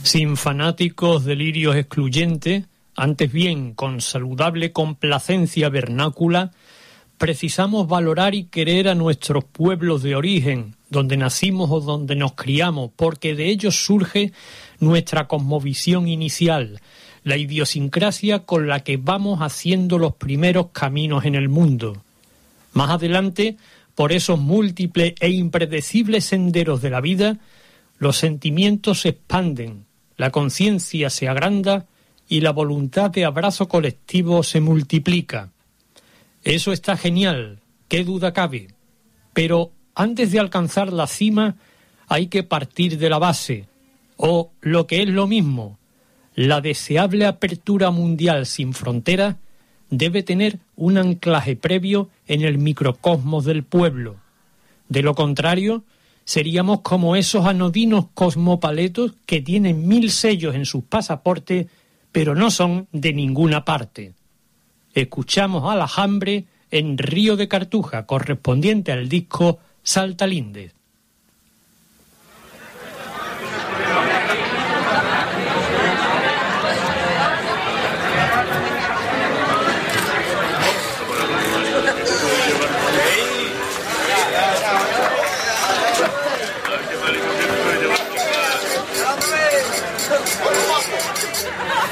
sin fanáticos delirios excluyentes, antes bien con saludable complacencia vernácula, precisamos valorar y querer a nuestros pueblos de origen, donde nacimos o donde nos criamos, porque de ellos surge nuestra cosmovisión inicial, la idiosincrasia con la que vamos haciendo los primeros caminos en el mundo. Más adelante, por esos múltiples e impredecibles senderos de la vida, los sentimientos se expanden, la conciencia se agranda y la voluntad de abrazo colectivo se multiplica. Eso está genial, qué duda cabe, pero antes de alcanzar la cima hay que partir de la base, o lo que es lo mismo, la deseable apertura mundial sin fronteras debe tener un anclaje previo en el microcosmos del pueblo. De lo contrario, seríamos como esos anodinos cosmopaletos que tienen 1000 sellos en sus pasaportes, pero no son de ninguna parte. Escuchamos a Alhambra en Río de Cartuja, correspondiente al disco Salta Lindes.